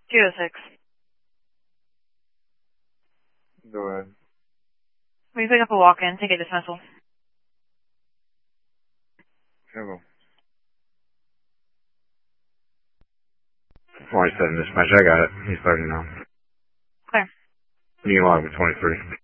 206. Go ahead. Will you pick up a walk-in? Take a dismissal. Hello. 27 dispatch, I got it. He's 30 now. Clear. You can log with 23.